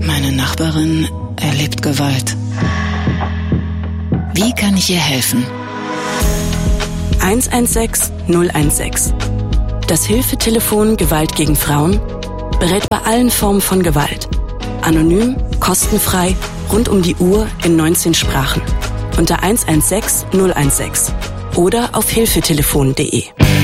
Meine Nachbarin erlebt Gewalt. Wie kann ich ihr helfen? 116 016. Das Hilfetelefon Gewalt gegen Frauen berät bei allen Formen von Gewalt. Anonym, kostenfrei, rund um die Uhr in 19 Sprachen. Unter 116 016 oder auf hilfetelefon.de.